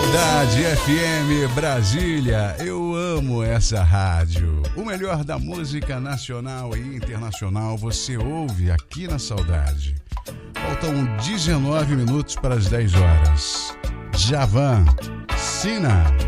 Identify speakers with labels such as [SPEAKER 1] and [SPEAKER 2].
[SPEAKER 1] Saudade FM Brasília, eu amo essa rádio. O melhor da música nacional e internacional você ouve aqui na Saudade. Faltam 19 minutos para as 10 horas. Djavan, Sina.